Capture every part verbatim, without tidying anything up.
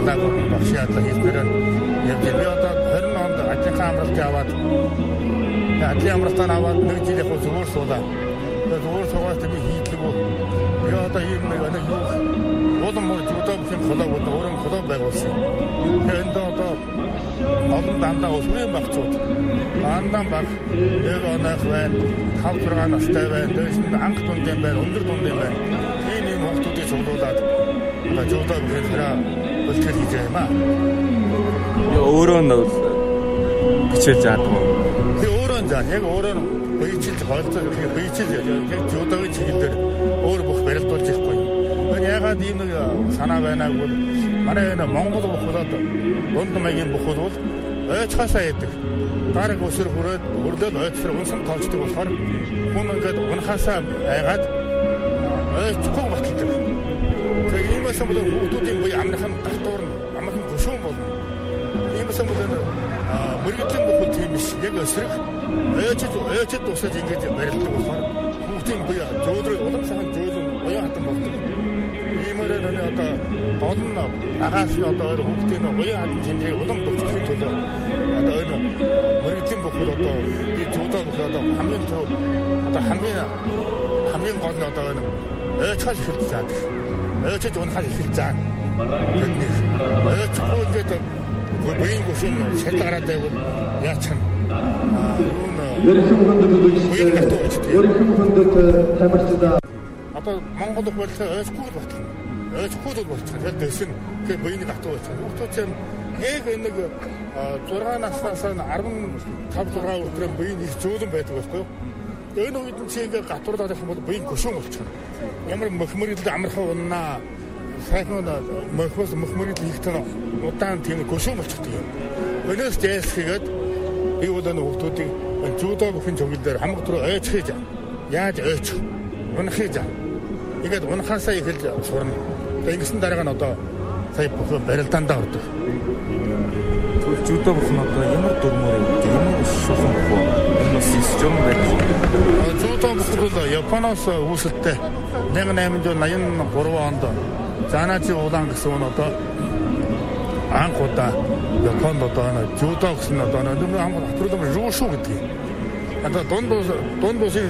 ялгааг багшийн ядлаг хэлбэрээр явж би одоо хорин онд ажлын амралт яваад ажлын амралтаа аваад нэг жил яг зүгээр суулаа. Зүгээр суугаад би хийдлэггүй. Би одоо ийм нэг нэг юу болон мөр зүудаа бүхэн холоо болоо өөрөм холоо байгуулсан. Тэгээд одоо олон дандаа өсвөрийн багцууд дандаа баг нэг онох байна, тав зургаан настай байна, дэвшин анх дунд юм байна, өндөр дунд юм байна. Энэ юм хүмүүсийг цуглуулад одоо зүудаа бүхэн хэрэг бэлтгэл хийж байгаа юм аа. Өөрөө нь бичиж заадаг уу? Би өөрөө заа, яг өөрөө бийчилж хоолцоо бийчилж яг зүудагийн чиглэлээр өөр бүх барилдуулж ихгүй. Ягаад ийм нэг санаа байна гэвэл манай энэ Монгол бүхэлд дунд маягийн бүхэл бол ойцхаасаа яадаг. Дараг өсөр хүрээд өрлөд ойцсор унсан тоолчдаг болохоор хүн ингээд унахаасаа айгаад ойцгүй баталдаг. Тэгээд иймээс бол хүмүүсийн бие амархан татвар амархан хөшөөн болно. Иймээс бол мөрөглөн бүхэл тийм биш. Яг өсрөх ойчд ойчд тусаж ингэж барилдаг болохоор хүмүүсийн бие зөөдрөг улам сайхан зөөлөн уян хатан болдог. Иймээрээ нэ одоо олон агаас нь одоо хүмүүсийн уян хатан тэмдэг улам болчихсон төлөө одоо энэ мөрөглөн бүхэл одоо би зөөдөө бүхэл одоо хамгийн зөв одоо хамгийн хамгийн гол нь одоо энэ ойчхал хэлж заадаг. Ойчд унахад хэлж заа. Тэдний ойчгүй ингээд буйн гүшин шалт гараад байвал яачих нь Ерөнхий хүндэт ерөнхий хүндэт тамирчдаа одоо Монгол бол ойчгүй болчихно. Ойчгүй болчихно. Тэгэхээр дэсэн тэгээ буйны гатуу болчихно. Хүүхдүүд юм яг нэг зургаан наснаас арван тав зургаан өдрөө буйн их зөөлөн байдаг байхгүй юу? Энэ үед нь чигээ гатуурлаад их юм бол буйн гүшүүн болчихно. Ямар мөхмөрөл амархан уннаа. Сайхан мөхмөс мөхмөрөл ихтэн удаан тийм гүшүүн болчихдог юм. Өнөөс дэс хийгээд би бол энэ хүүхдүүдийг зүудаа бүхэн чиглэлээр хамаг түрүү ойчхийж яаж ойчих унахыг заа. Ингээд унахаасаа эхэлж сурна. Тэгээд ингэсэн дараа нь одоо сая бүхэн барилдаандаа ордог. Зүудаа бүхэн одоо ямар дурмаар ямар шулуун бохоо энэ систем байдаг. Зүудаа бүхэн бол Японоос үүсэлтэй нэг найман аян онд Заначи улаан гэсэн нь одоо анх удаа Японд одоо зүудаа гэсэн одоо нэг амар хатруулам рүүшүү гэдэг. Одоо дунд дунд усын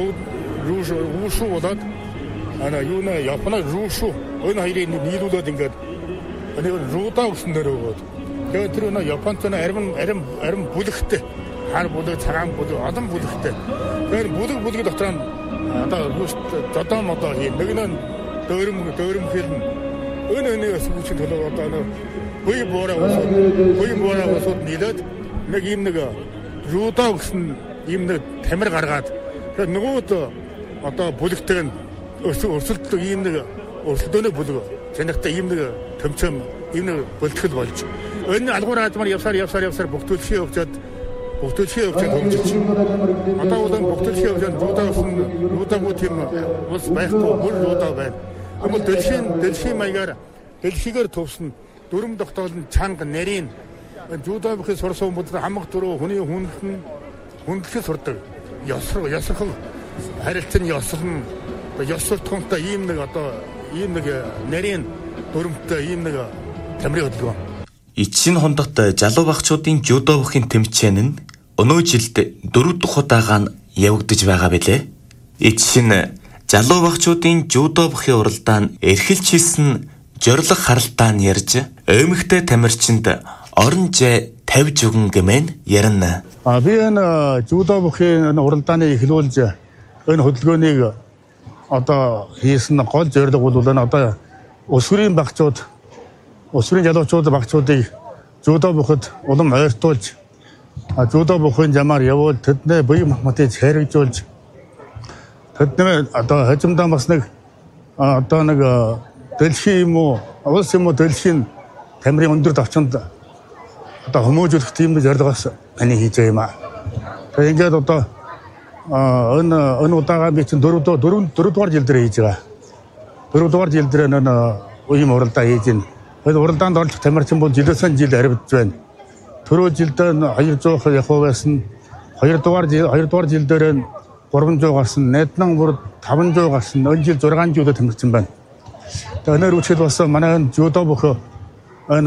рүүшүү болоод ана юу нэ Японы рүүшүү энэ хоёрыг нийлүүлээд ингээд энэ руудаа гэсэн нэр өгөөд. Тэгээд тэр нэ Японд нэ арим арим арим бүлэгтэй хар бүлэг цагаан бүлэг олон бүлэгтэй. Тэгээд бүлэг бүлэг дотор нь одоо зодоо модоо хий нэг нь дөөрөм дөөрөм хэлнэ. Өн өнөөс хүчин төлөө одоо нэг бие боороо усууд бие боороо усууд нийлээд нэг юм нэг руудаа гэсэн юм нэг тамир гаргаад тэгээд нөгөөд одоо бүлэгтэй нь өрсөлдөлт ийм нэг өрсөлдөөний бүлэг зэнэгтэй ийм нэг төмчөм ийм нэг бэлтгэл болж энэ алгуур хаадмаар явсаар явсаар явсаар бүгдүүлшээ өгчөөд бүгдүүлшээ өгчөөд хөгжиж одоо бол бүгдүүлшээ өгчөөд руудаа гэсэн руудаагүй тийм ус байхгүй бүр руудаа байна. Тэгвэл дэлхийн дэлхийн маягаар дэлхийгээр төвсөн дүрм тогтоолн чанга нарийн зүудаа бүхэн сурсан хүмүүс хамаг дөрөв хүний хүндхэн хүндлэхэд сурдаг. Ёсрог ёсрох харилцааны ёслон ёсрохтой ийм нэг одоо ийм нэг нарийн дүрмтэй ийм нэг тамирын хөдөлгөөн. Ичийн хондот залуу багчуудын жюдо бүхийн тэмцээн нь өнөө жилд дөрөв дахь удаага нь явагдаж байгаа билээ. Ичийн залуу багчуудын жюдо бүхийн уралдаан эрхэлж хийсэн зориг харалтаа нь ярьж эмэгтэй тамирчинд орон жай тавьж өгөн гэмээр ярина. А би энэ жюдо бүхийн уралдааны эхлүүлж энэ хөдөлгөөнийг одоо хийсэн гол зорилго бол энэ одоо өсвөрийн багчууд өсвөрийн залуучууд багчуудыг жюдо бүхэд улам ойртуулж жюдо бүхийн замаар явуул тэдний бие махбодыг хэрэгжүүлж тэдний одоо хожимдоо бас нэг одоо нэг дэлхийн юм уу улс юм уу дэлхийн тамирын өндөр давчинд одоо хүмүүжүүлэх тийм зорилгоос ани хийж байгаа юм аа. Тэгээд ингээд одоо энэ энэ удаага би чинь дөрөв дөрөв дөрөвдүгээр жил дээр хийж байгаа. дөрөвдүгээр жил дээр энэ үеийн уралдаа хийж байна. Энэ уралдаанд оролцох тамирчин бол жилээс жил арвидж байна. Түрүү жилд двести явах байсан. хоёрдугаар жил хоёрдугаар жил дээр гурамжуу гарсан. Найднан бүр таванжуу гарсан. Энэ жил зургаан жил тамирчин байна. Тэгээд өнөр үчил бас манай жюдо бүхөө